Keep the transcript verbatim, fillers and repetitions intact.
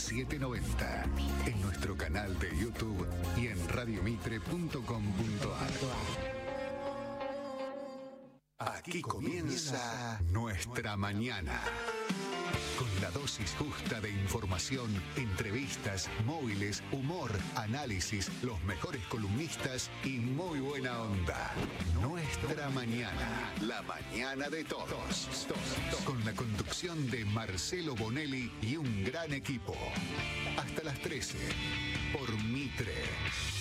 setecientos noventa. En nuestro canal de YouTube y en radiomitre punto com punto ar. Aquí comienza Nuestra Mañana. Con la dosis justa de información, entrevistas, móviles, humor, análisis, los mejores columnistas y muy buena onda. Nuestra Mañana, la mañana de todos. Con la conducción de Marcelo Bonelli y un gran equipo. Hasta las trece, por Mitre.